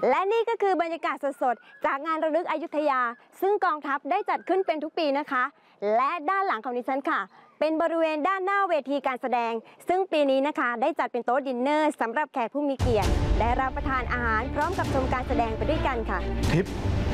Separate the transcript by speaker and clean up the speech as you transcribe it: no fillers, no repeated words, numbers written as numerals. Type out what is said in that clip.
Speaker 1: และนี่ก็คือบรรยากาศสดๆจากงานระลึกอยุธยาซึ่งกองทัพได้จัดขึ้นเป็นทุกปีนะคะและด้านหลังของดิฉันค่ะเป็นบริเวณด้านหน้าเวทีการแสดงซึ่งปีนี้นะคะได้จัดเป็นโต๊ะดินเนอร์สำหรับแขกผู้มีเกียรติได้รับประทานอาหารพร้อมกับชมการแสดงไปด้วยกันค่ะ
Speaker 2: ทิพย์